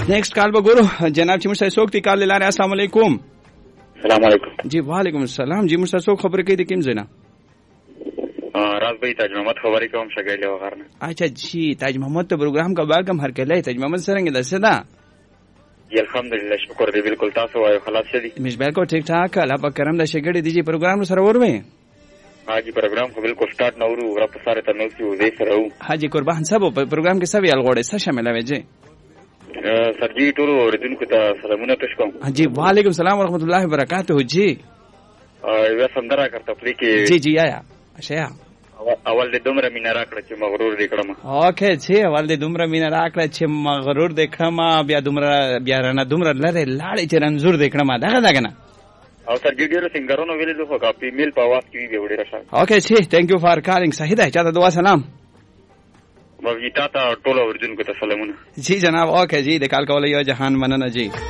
Next call वګورو جناب چې موږ سره څوک دی کال لاره. السلام علیکم. السلام علیکم. جی وعلیکم السلام. جی موږ سره څوک خبرې کوي د کوم ځای نه؟ راز بھائی تاج محمد خبرې کوم شګیلې وغارنه. اچھا جی تاج محمد ته پروګرام کا باګم هر کله تاج محمد څنګه ده سدا؟ جی الحمدلله شکر دی بالکل تاسو وایو خلاص شدی؟ مش بالکل ٹھیک ٹھاک الله په کرم د شګړې دیږي پروګرام سره وروي. حاجی پروګرام خو بالکل سٹارټ نورو رب سره ته نو سی وې سره وو. حاجی قربان صاحب په پروګرام کې سوي الغوړې څه شامل وي جی؟ سرجی ټول اوریدونکو ته سلامونه پېښ کوم. جی وعلیکم السلام ورحمۃ اللہ وبرکاتہ. جی یو سندره کرتا پلی کې جی جی آیا اشیا اول د دومره مینا راکړه چې مغرور دې کړم. اوکې چې اول د دومره مینا راکړه چې مغرور دې کړم بیا دومره بیا رانه دومره لره لاړې چې رنزور دې کړم دغه نه. او سرجی ډیرو سنگرونو ویلې خو کاپی میل په واس کې وی وړي راشه. اوکې چې ثانک یو فار کالینګ. صحیح ده چاته دعا سلام بوی تا ټول اوریدونکو ته سلامونه. جی جناب. اوکې جی د کال کولو یو جهان مننه جی.